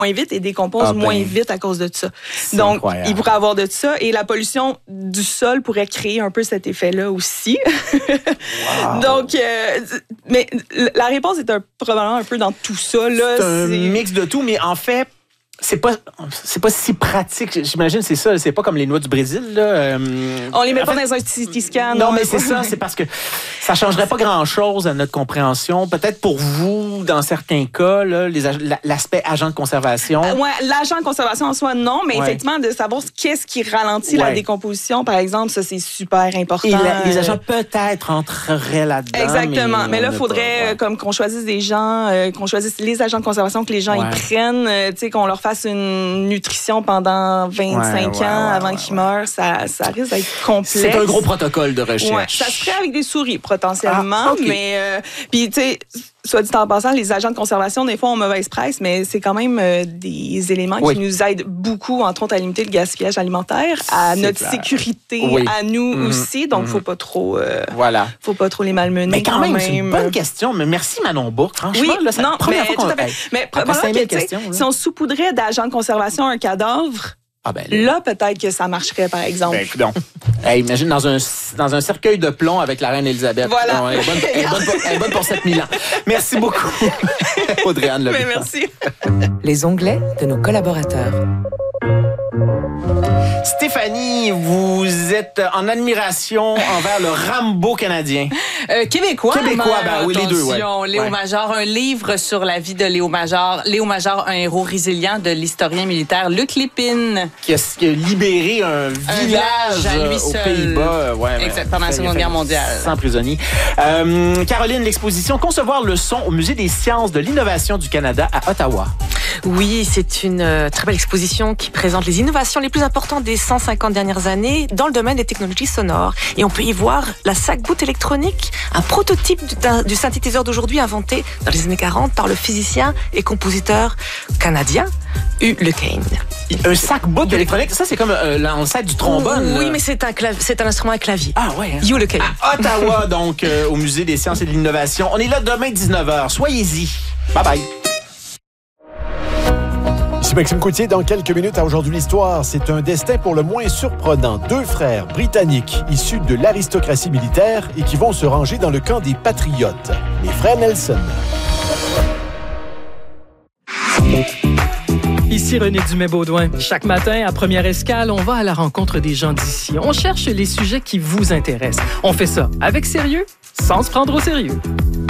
vite et décompose moins vite à cause de ça. Donc, incroyable. Il pourrait avoir de ça. Et la pollution du sol pourrait créer un peu cet effet-là aussi. Wow. Donc, mais la réponse est probablement un peu dans tout ça. Là. C'est un mix de tout, mais en fait, c'est pas si pratique. J'imagine c'est ça. C'est pas comme les noix du Brésil. Là. On les met pas dans un CT scan. Non, mais c'est ça. C'est parce que ça changerait pas grand-chose à notre compréhension. Peut-être pour vous, dans certains cas, là, l'aspect agent de conservation. Ouais, l'agent de conservation en soi, non. Mais effectivement, de savoir qu'est-ce qui ralentit la décomposition, par exemple, ça, c'est super important. Et les agents peut-être entreraient là-dedans. Exactement. Mais là, il faudrait comme qu'on choisisse des gens, qu'on choisisse les agents de conservation que les gens ils prennent, tu sais, qu'on leur fasse une nutrition pendant 25 ans avant qu'ils meurent, ça risque d'être complexe. C'est un gros protocole de recherche. Ouais, ça se ferait avec des souris, potentiellement, mais puis tu sais, soit dit en passant, les agents de conservation, des fois, ont mauvaise presse, mais c'est quand même des éléments qui nous aident beaucoup, entre autres, à limiter le gaspillage alimentaire, à notre sécurité, à nous aussi. Donc, faut pas trop faut pas trop les malmener. Mais quand même, c'est une bonne question. Mais merci, Manon Bourque. Franchement, là, c'est la première fois qu'on... Mais probablement que, si on saupoudrait d'agents de conservation un cadavre, là, peut-être que ça marcherait, par exemple. Imagine dans un cercueil de plomb avec la reine Élisabeth. Voilà. Elle est bonne pour 7000 ans. Merci beaucoup, Audrey-Anne Leblanc. Merci. Les onglets de nos collaborateurs. Stéphanie, vous êtes en admiration envers le Rambo canadien. Québécois, oui, les deux. Léo Major, un livre sur la vie de Léo Major. Léo Major, un héros résilient de l'historien militaire Luc Lépine. Qui a libéré un village à lui aux seul. Pays-Bas. Pendant la Seconde Guerre mondiale. 100 prisonniers. Caroline, l'exposition Concevoir le son au Musée des sciences de l'innovation du Canada à Ottawa. Oui, c'est une très belle exposition qui présente les innovations les plus importantes des 150 dernières années dans le domaine des technologies sonores. Et on peut y voir la sac-boot électronique, un prototype du synthétiseur d'aujourd'hui inventé dans les années 40 par le physicien et compositeur canadien Hugh Lecaine. Un sac-boot électronique, ça c'est comme l'ancêtre du trombone. Oui, mais c'est un instrument à clavier. Ah ouais. Hugh Lecaine. À Ottawa, donc, au Musée des sciences et de l'innovation. On est là demain 19h. Soyez-y. Bye bye. Ici Maxime Coutier, dans quelques minutes à Aujourd'hui l'Histoire. C'est un destin pour le moins surprenant. 2 frères britanniques issus de l'aristocratie militaire et qui vont se ranger dans le camp des patriotes, les frères Nelson. Ici René Dumais-Baudouin. Chaque matin, à Première Escale, on va à la rencontre des gens d'ici. On cherche les sujets qui vous intéressent. On fait ça avec sérieux, sans se prendre au sérieux.